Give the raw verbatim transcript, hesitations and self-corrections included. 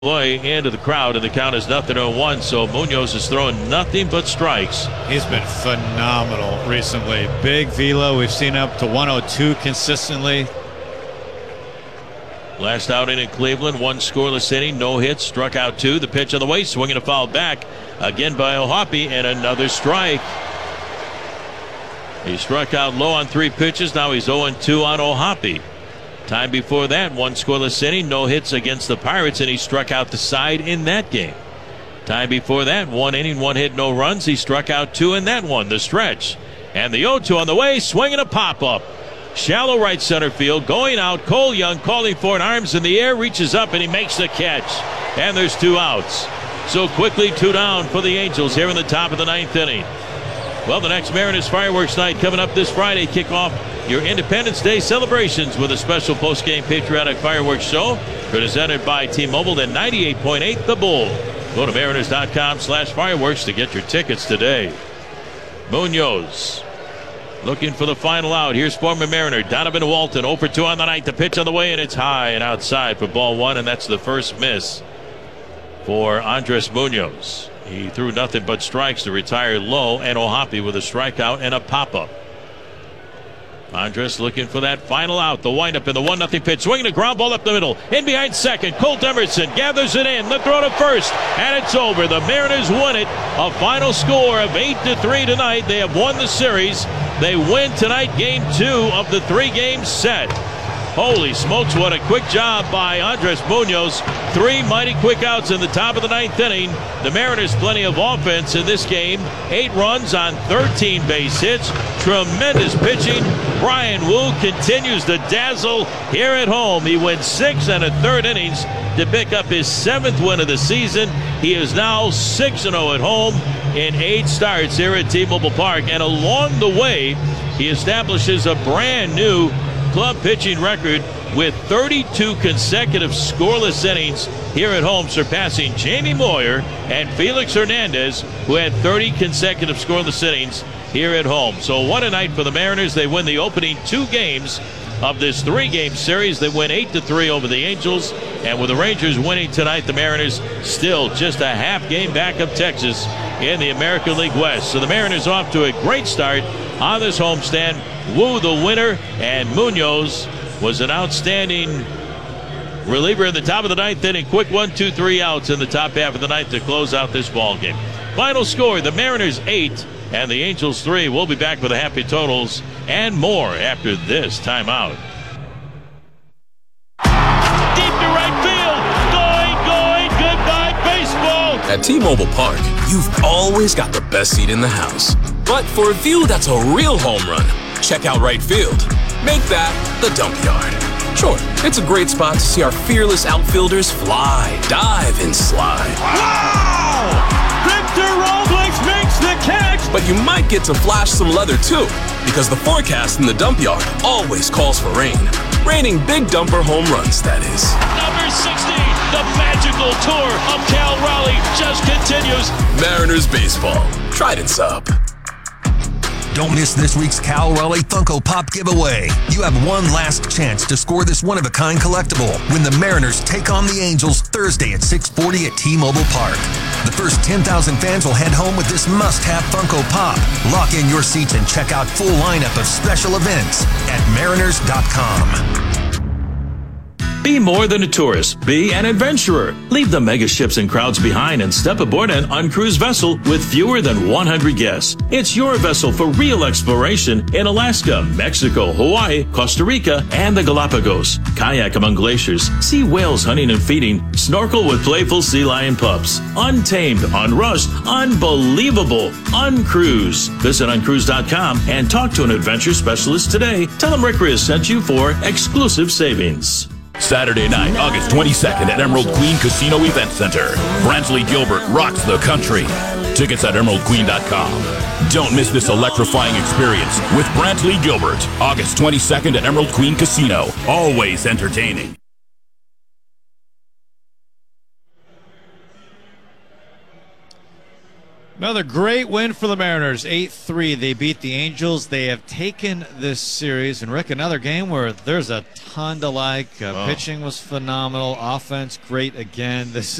Boy into the crowd, and the count is nothing to one. So Munoz is throwing nothing but strikes. He's been phenomenal recently. Big velo. We've seen up to one oh two consistently. Last outing in Cleveland, one scoreless inning, no hits, struck out two. The pitch on the way, swinging a foul back again by O'Hoppe, and another strike. He struck out low on three pitches. Now he's oh and two on O'Hoppe. Time before that, one scoreless inning, no hits against the Pirates, and he struck out the side in that game. Time before that, one inning, one hit, no runs. He struck out two in that one, the stretch. And the oh two on the way, swinging a pop-up. Shallow right center field, going out. Cole Young calling for it, arms in the air, reaches up, and he makes the catch. And there's two outs. So quickly, two down for the Angels here in the top of the ninth inning. Well, the next Mariners fireworks night coming up this Friday. Kick off your Independence Day celebrations with a special post-game patriotic fireworks show presented by T-Mobile and ninety-eight point eight The Bull. Go to mariners.com slash fireworks to get your tickets today. Munoz looking for the final out. Here's former Mariner Donovan Walton, oh for two on the night. The pitch on the way, and it's high and outside for ball one, and that's the first miss for Andres Munoz. He threw nothing but strikes to retire low, and O'Hoppe with a strikeout and a pop-up. Andres looking for that final out. The windup in the one nothing pitch. Swinging a ground ball up the middle. In behind second. Colt Emerson gathers it in. The throw to first. And it's over. The Mariners win it. A final score of eight to three tonight. They have won the series. They win tonight game two of the three-game set. Holy smokes, what a quick job by Andres Munoz. Three mighty quick outs in the top of the ninth inning. The Mariners plenty of offense in this game. Eight runs on thirteen base hits. Tremendous pitching. Bryan Woo continues to dazzle here at home. He wins six and a third innings to pick up his seventh win of the season. He is now six and oh at home in eight starts here at T-Mobile Park. And along the way, he establishes a brand new club pitching record with thirty-two consecutive scoreless innings here at home, surpassing Jamie Moyer and Felix Hernandez, who had thirty consecutive scoreless innings here at home. So what a night for the Mariners. They win the opening two games of this three-game series. They win eight to three over the Angels, and with the Rangers winning tonight, the Mariners still just a half game back of Texas in the American League West. So the Mariners off to a great start on this homestand. Woo the winner, and Munoz was an outstanding reliever in the top of the ninth inning. Quick one, two, three outs in the top half of the ninth to close out this ball game. Final score, the Mariners eight and the Angels three. We'll be back with the happy totals and more after this timeout. Deep to right field. Going, going, goodbye baseball. At T-Mobile Park, you've always got the best seat in the house. But for a view that's a real home run, check out right field. Make that the dump yard. Sure, it's a great spot to see our fearless outfielders fly, dive, and slide. Wow! Victor Robles makes the catch! But you might get to flash some leather too, because the forecast in the dump yard always calls for rain. Raining big dumper home runs, that is. Number sixty, the magical tour of Cal Raleigh just continues. Mariners baseball. Trident's up. Don't miss this week's Cal Raleigh Funko Pop giveaway. You have one last chance to score this one-of-a-kind collectible when the Mariners take on the Angels Thursday at six forty at T-Mobile Park. The first ten thousand fans will head home with this must-have Funko Pop. Lock in your seats and check out full lineup of special events at mariners dot com. Be more than a tourist. Be an adventurer. Leave the mega ships and crowds behind and step aboard an uncruised vessel with fewer than one hundred guests. It's your vessel for real exploration in Alaska, Mexico, Hawaii, Costa Rica, and the Galapagos. Kayak among glaciers, see whales hunting and feeding, snorkel with playful sea lion pups. Untamed, unrushed, unbelievable, uncruise. Visit uncruise dot com and talk to an adventure specialist today. Tell them Rick Riz sent you for exclusive savings. Saturday night, August twenty-second at Emerald Queen Casino Event Center. Brantley Gilbert rocks the country. Tickets at emerald queen dot com. Don't miss this electrifying experience with Brantley Gilbert. August twenty-second at Emerald Queen Casino. Always entertaining. Another great win for the Mariners, eight three. They beat the Angels. They have taken this series. And, Rick, another game where there's a ton to like. Uh, oh. Pitching was phenomenal. Offense, great again. This